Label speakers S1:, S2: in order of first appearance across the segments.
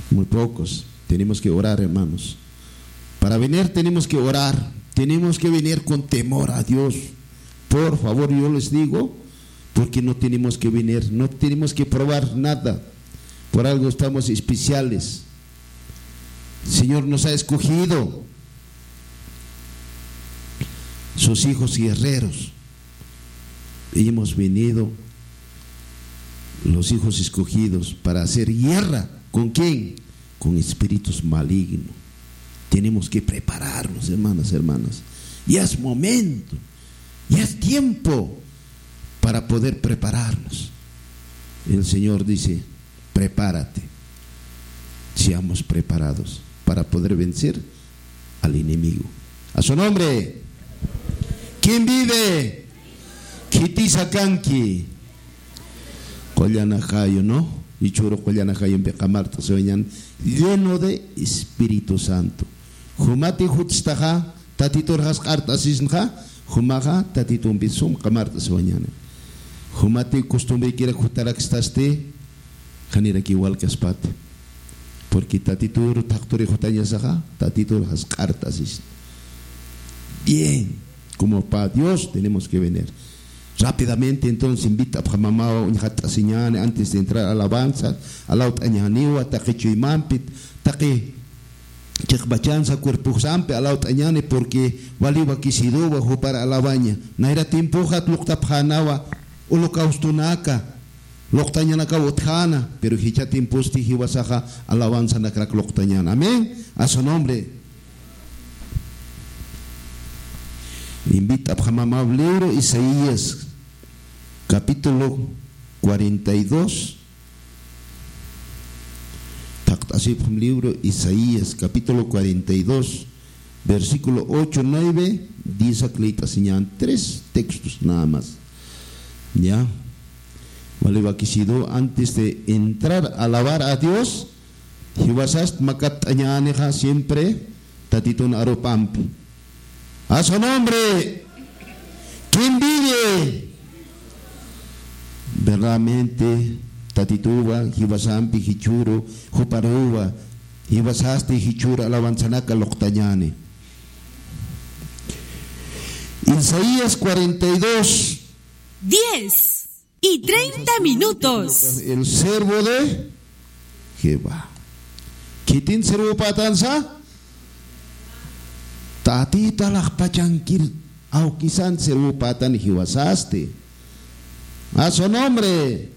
S1: Muy pocos. Tenemos que orar, hermanos. Para venir tenemos que orar. Tenemos que venir con temor a Dios. Por favor, yo les digo, porque no tenemos que venir, no tenemos que probar nada. Por algo estamos especiales. El Señor nos ha escogido, sus hijos guerreros. Y hemos venido, los hijos escogidos, para hacer guerra. ¿Con quién? Con espíritus malignos. Tenemos que prepararnos, hermanas. Ya es momento, ya es tiempo para poder prepararnos. El Señor dice: prepárate. Seamos preparados para poder vencer al enemigo. A su nombre. ¿Quién vive? Kitisakanki. Kollanajayo, ¿no? Y churo kollanajayo en Pecamarta se venían lleno de Espíritu Santo. Humati hutstaja, tatitor haskartasisnja, humaja, tatitum bisum, camarta se venían. Humati costumbre quiere jutaraxtaste, janira que igual que aspate. Porque tatitur taktori jutaña saja, tatitur haskartasis. Bien, como para Dios tenemos que venir. Rápidamente entonces invita a mamá antes de entrar a la alabanza, a la otañaniwa, taque chuimampit, taque chekbachanza, cuerpo sampe, a la otañane, porque valiva quisiduba para alabaña. Naira timpuja, luktapjanawa, holocaustunaka, loktañanaka otjana, pero hicha timpusti hiwasaja, alabanza na crack loktañana. Amén. A su nombre. Invita a mamá al libro Isaías, capítulo 42. Así el libro Isaías, capítulo 42, versículo 8, 9, 10 acleitas señalan 3 textos nada más. Ya, vale, vaquisido, antes de entrar a alabar a Dios, Jibasast makat añaneja siempre tatitun aropampi. A su nombre. ¿Quién vive? Verdaderamente, tatituba, hibasampi, hichuro, huparuba, hibasaste, hichura, alabanzanaca, loctañane. Isaías 42.
S2: 10 y 30 minutos.
S1: El servo de Jehová. ¿Quién servo patanza? Tatita la pachankil, auquisan serupatan hiwasaste. A su nombre.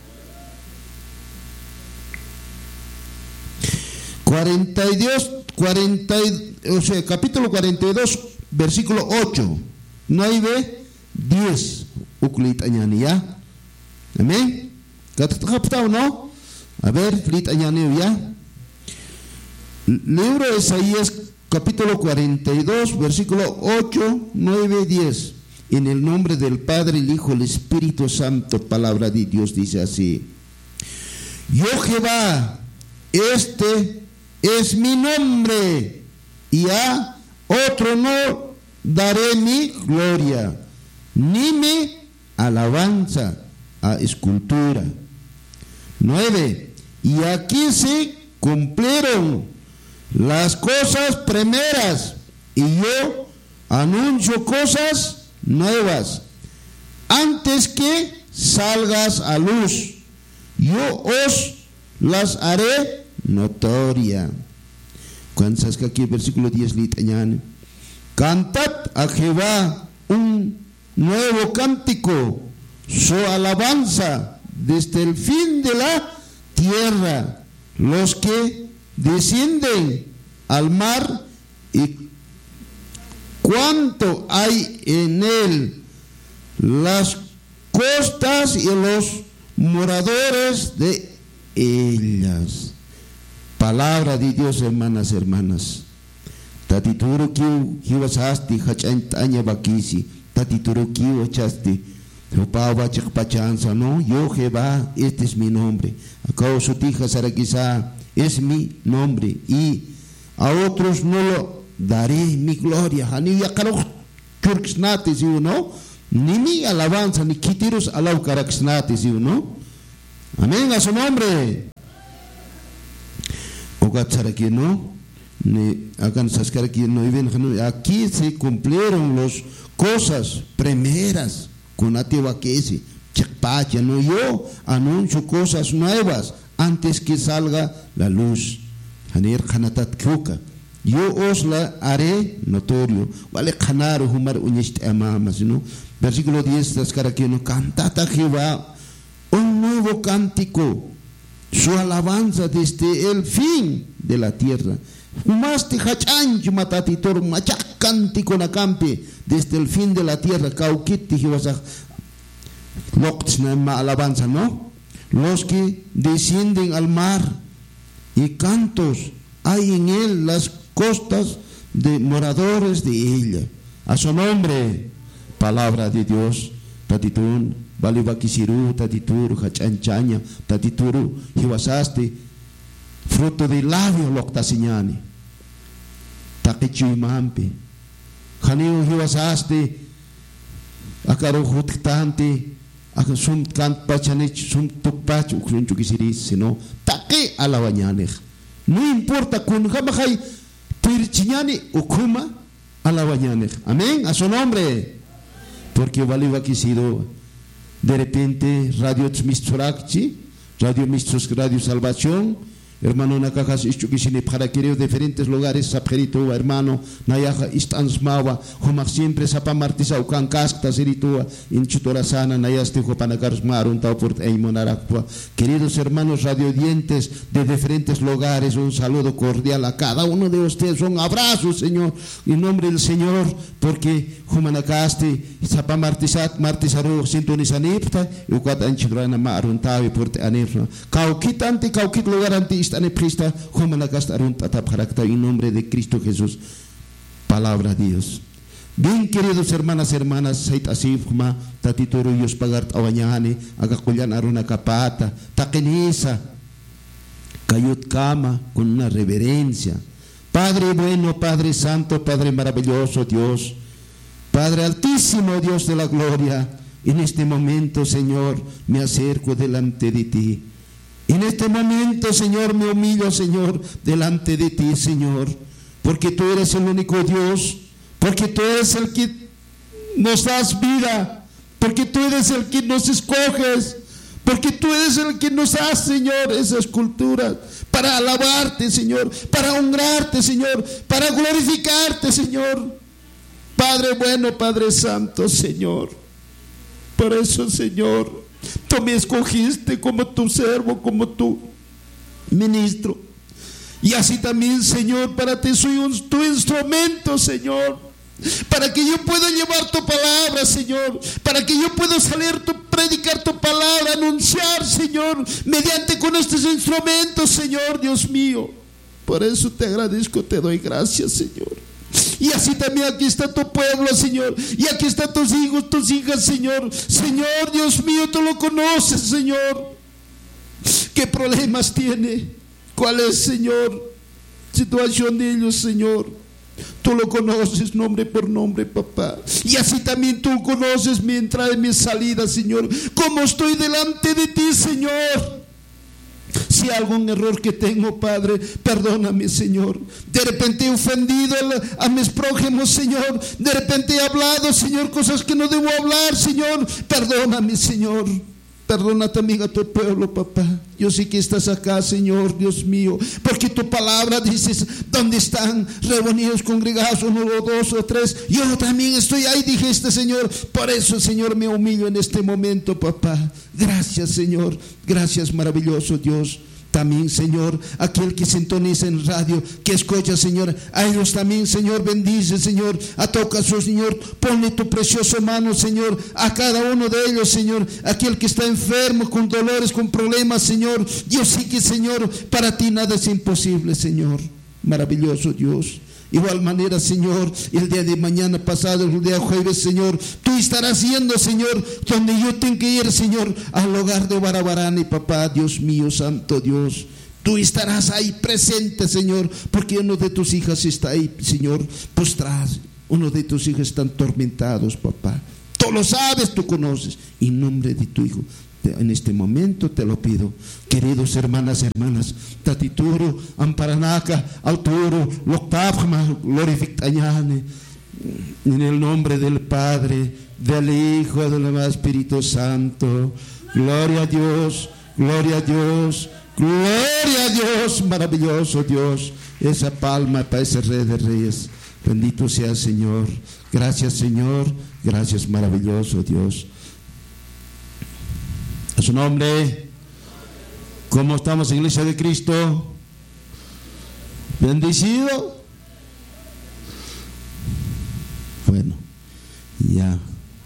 S1: 42, capítulo 42, versículo 8, 9, 10. Uklit añani ya. Amén. ¿Captado no? A ver, flit añani ya. Libro de Isaías, capítulo 42, versículo 8, 9, 10. En el nombre del Padre, el Hijo, el Espíritu Santo, palabra de Dios dice así: Yo Jehová, este es mi nombre, y a otro no daré mi gloria, ni mi alabanza a escultura. 9. Y aquí se cumplieron las cosas primeras, y yo anuncio cosas nuevas. Antes que salgas a luz, yo os las haré notoria. ¿Cuántas que aquí versículo 10 litañan? Cantad a Jehová un nuevo cántico, su alabanza desde el fin de la tierra, los que descienden al mar y cuanto hay en él, las costas y los moradores de ellas. Palabra de Dios, hermanas. Tatituro kiu hiwasasti hachantaña bakisi, tatituro kiu chaste. Rupawa chakpachanza, no, yo Jehová, este es mi nombre. Acá su tija Saraquisa, es mi nombre, y a otros no lo daré mi gloria. Ni yakaro churksnates, ¿no? Ni mi alabanza, ni quitiros alau caraxnates, ¿no? Amén, a su nombre. aquí, ¿no? Aquí se cumplieron las cosas primeras con Atiwaquesi, Chakpacha, ¿no? Yo anuncio cosas nuevas antes que salga la luz. Yo os la haré notorio. Vale, canaro, humar uniste amamas, ¿no? Versículo 10, aquí, ¿no? Cantata Jehová un nuevo cántico, su alabanza desde el fin de la tierra. Humaste hachancho matatitor, machac cántico na campe desde el fin de la tierra. Cauquiti Jehová, loxna alabanza, ¿no? Los que descienden al mar y cantos hay en él las costas de moradores de ella. A su nombre, palabra de Dios. Tatitun, Balibakisiru, Tatituru, Hachanchaña, Tatituru, Hiwasaste, fruto de labio Loctasiñani, Taquichuimampe, Janiu Hiwasaste, Akarojuktante, Akasum Kant Pachanich, Sum Tukpach, Ukrunchukisiris, sino Taque alabañanej. No importa kun jamajay tirchiñani ukuma alabañanej. Amén, a su nombre. Porque valiva quisido de repente Radio Tzmistorakchi, Radio Mistros, Radio Salvación, hermano Nakajas Ischukishini, para querer diferentes lugares, Sapjerito, hermano Nayaja Istansmawa, Homar siempre Sapamartisa, Ucancasta, Seritua, Inchutorasana, Nayaste, Jopanacarsmar, un tau por Eimonaractua. Queridos hermanos radiodientes de diferentes lugares, un saludo cordial a cada uno de ustedes, un abrazo, Señor, en nombre del Señor, porque Jumanacaste, Sapamartisat, Martisaru, Sintonizanipta, y Ucatanchigrana Maruntavi por Anifra. Cauquitante, Cauquit lugar anti. En nombre de Cristo Jesús, palabra de Dios. Bien, queridos hermanas, Sait Asifma, Tatitoro Yos Pagart Awañane, Agacuyan Aruna Capata, Takenisa, Cayut Kama, con una reverencia. Padre bueno, Padre Santo, Padre maravilloso, Dios, Padre altísimo, Dios de la gloria, en este momento, Señor, me acerco delante de ti. En este momento, Señor, me humillo, Señor, delante de ti, Señor, porque tú eres el único Dios, porque tú eres el que nos das vida, porque tú eres el que nos escoges, porque tú eres el que nos das, Señor, esas culturas para alabarte, Señor, para honrarte, Señor, para glorificarte, Señor. Padre bueno, Padre santo, Señor. Por eso, Señor, tú me escogiste como tu servo, como tu ministro. Y así también, Señor, para ti soy tu instrumento, Señor. Para que yo pueda llevar tu palabra, Señor. Para que yo pueda predicar tu palabra, anunciar, Señor, mediante con estos instrumentos, Señor, Dios mío. Por eso te agradezco, te doy gracias, Señor. Y así también aquí está tu pueblo, Señor. Y aquí están tus hijos, tus hijas, Señor. Señor, Dios mío, tú lo conoces, Señor. ¿Qué problemas tiene? ¿Cuál es, Señor, situación de ellos, Señor? Tú lo conoces nombre por nombre, papá. Y así también tú conoces mi entrada y mi salida, Señor. ¿Cómo estoy delante de ti, Señor? Si hay algún error que tengo, Padre, perdóname, Señor. De repente he ofendido a mis prójimos, Señor. De repente he hablado, Señor, cosas que no debo hablar, Señor. Perdóname, Señor. Perdona también a tu pueblo, papá. Yo sé que estás acá, Señor, Dios mío, porque tu palabra dices, donde están reunidos, congregados, uno o dos o tres, yo también estoy ahí, dijiste, Señor. Por eso, Señor, me humillo en este momento, papá. Gracias, Señor. Gracias, maravilloso Dios. También, Señor, aquel que sintoniza en radio, que escucha, Señor, a ellos también, Señor, bendice, Señor, a toca su, Señor, ponle tu preciosa mano, Señor, a cada uno de ellos, Señor, aquel que está enfermo, con dolores, con problemas, Señor. Yo sé que, Señor, para ti nada es imposible, Señor, maravilloso Dios. Igual manera, Señor, el día de mañana pasado, el día jueves, Señor, tú estarás yendo, Señor, donde yo tengo que ir, Señor, al hogar de Barabarani, papá, Dios mío, santo Dios. Tú estarás ahí presente, Señor, porque uno de tus hijas está ahí, Señor, postrado. Uno de tus hijos están tormentados, papá. Tú lo sabes, tú conoces. En nombre de tu Hijo, En este momento te lo pido, queridos hermanas, tatituro, amparanaca, autoro, loctafma, glorifictañane, en el nombre del Padre, del Hijo, del Espíritu Santo. Gloria a Dios, gloria a Dios, gloria a Dios, maravilloso Dios. Esa palma para ese Rey de Reyes. Bendito sea Señor. Gracias Señor, gracias maravilloso Dios. A su nombre. ¿Cómo estamos, Iglesia de Cristo? ¿Bendecido? Bueno, ya.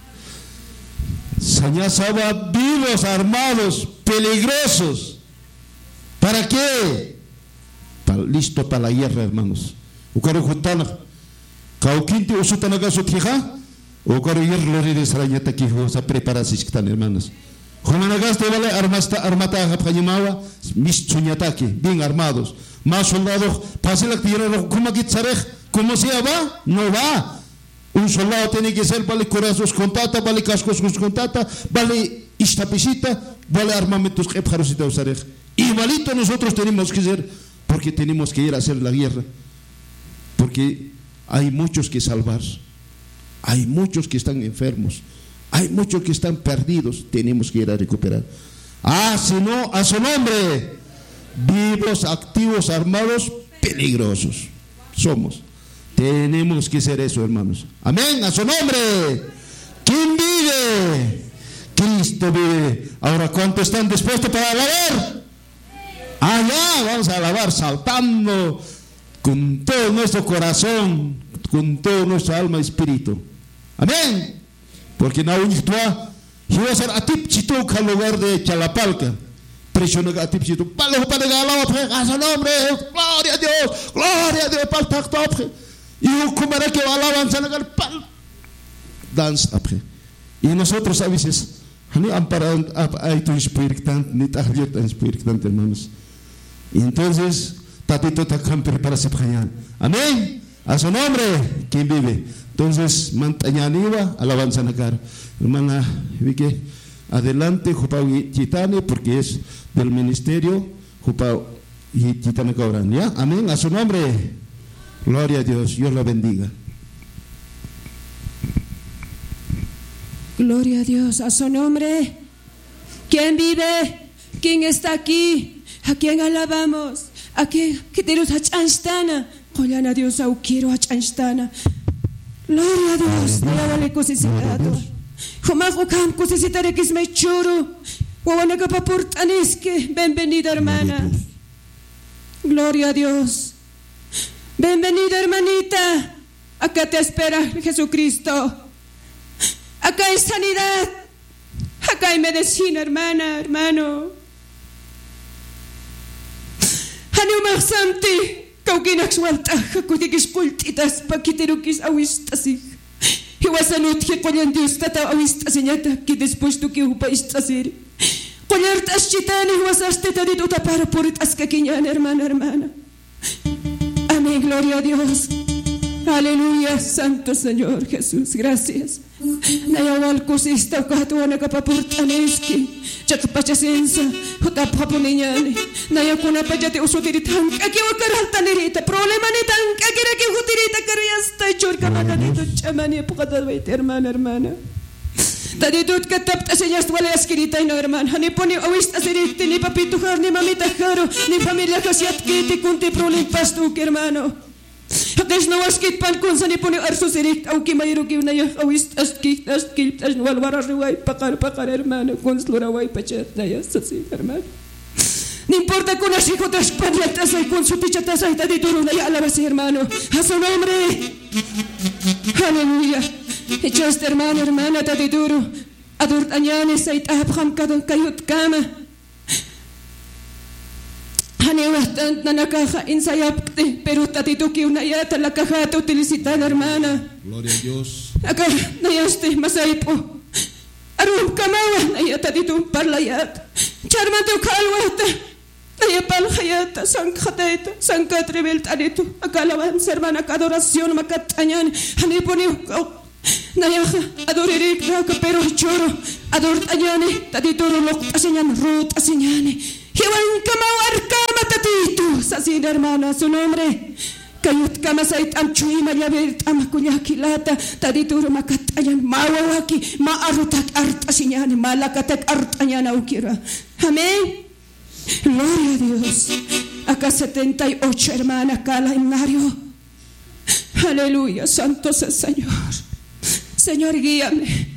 S1: Sañazaba vivos, armados, peligrosos. ¿Para qué? Listo para la guerra, hermanos. Ukaro jutana. Kaukinti usutanaga sutija. Ukaro yerlo redes rañata que se prepara si están, hermanos. Jumanagaste vale armata japanyamawa mis chuñataki bien armados. Más soldados pase la tierra como que tzarech, ¿cómo se va? No va. Un soldado tiene que ser vale corazos contata, vale cascos contata, vale istapicita, vale armamentos jepjarosita usarej. Igualito nosotros tenemos que ser, porque tenemos que ir a hacer la guerra. Porque hay muchos que salvar. Hay muchos que están enfermos. Hay muchos que están perdidos, tenemos que ir a recuperar. Si no, a su nombre, vivos, activos, armados, peligrosos. Somos. Tenemos que ser eso, hermanos. Amén, a su nombre. ¿Quién vive? Cristo vive. Ahora, ¿cuántos están dispuestos para alabar? Ya, vamos a alabar saltando con todo nuestro corazón, con todo nuestro alma y espíritu. Amén. Porque no iba a ser atipchito al lugar de Chalapalca. Presionaga atipchito. Palo para regalar a su nombre. Gloria a Dios. Gloria a Dios. Pal tacto. Y como era que alaban Sanagar pal. Dance apre. Y nosotros a veces ni amparan a tu espíritu tanto ni tajriot en espíritu tanto, hermanos. Y entonces tatito tacan prepararse para allá. Amén. A su nombre, quien vive. Entonces, mantañaniva, alabanza nacar. Hermana, Vique, adelante, Jupau Chitane, porque es del ministerio, Jupau Chitane Cobran, ¿ya? Amén, a su nombre. Gloria a Dios, Dios la bendiga.
S3: Gloria a Dios, a su nombre. ¿Quién vive? ¿Quién está aquí? ¿A quién alabamos? ¿A quién? ¿Qué tenemos a Chanstana? Collana Dios, au quiero a Chanstana. Gloria a Dios, nada vale cosicitado. Jomajo cam cosicitare que es me choro. Guanaga papurtanisque, bienvenida hermana. Gloria a Dios. Bienvenida hermanita. Acá te espera Jesucristo. Acá hay sanidad. Acá hay medicina, hermana, hermano. Hanuma Santi. Kaukinak waltaja kutikis kultitas pakiterukis awistasi. Hiwasanut que colhan Dios tata awistasiñata que después tu que upa istasir. Collar taschitani hiwasaste tadito tapara por taskaquiñan, hermana. Amén, gloria a Dios. Aleluya, Santo Señor Jesús, gracias. Nayawal kusista ukatuana kapapurtaneski. Chakapachasensa, hutapapuniñani. Nayakuna pachate usutiritan. Aquí wakaraltanerita. Problema ni tan. Aquí era que utirita carriasta. Churkamananito chamani pukatawait, hermana. Taditut katapta señas wala escrita no hermana. Ni pone awista serite ni papito jar ni mamita jaro ni familia kasiat kiti kunti problem pastu hermano. Hakes no askit pan kun sa ni pone arso serik au ki mayro ki na ya awist askit as wal wara ruway pakar hermano kun sluraway pachat na ya sasi hermano. No importa con las hijos de España tasa y con su ticha tasa y tadituro na ya alabas hermano. A su nombre. Aleluya. Echaste hermana tadituro. Adurt añanes ay tahapjam kadon kayut kama. Hanewastant na nakaja insayapte, pero tatituki una yata la caja te utilizan hermana.
S1: Gloria a Dios.
S3: Acá nayaste masaipo. Arum kamawa nayata titum parlayat. Charmante kalwata. Nayapal hayata sankhateta sankatrebel tanitu. Acá alabanza hermana, adoración macatañan. Haniponi Nayaja, adorerek raka pero choro, ador tanyane, tatitoro lok asenyan rut asenyane. Hiwan kamawar kama tatito, sasin hermana su nombre. Kayut kama sait am chui mayabert am kunyakilata, tatitoro makatayan mawawaki, maarutak art asenyane, malakatak art anyana ukira. Amén. Gloria a Dios. Acá 78 hermanas calendario. Aleluya, santo es el Señor. Señor, guíame.